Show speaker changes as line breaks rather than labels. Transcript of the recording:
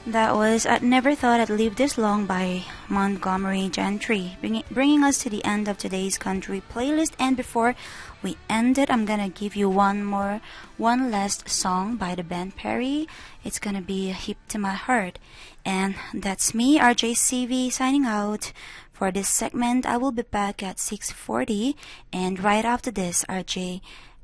That was I Never Thought I'd Live This Long by Montgomery Gentry, bringing us to the end of today's country playlist. And before we end it, I'm gonna give you one last song by the band Perry. It's gonna be Hip to My Heart. And that's me, RJCV, signing out. For this segment, I will be back at 6:40, and right after this, RJ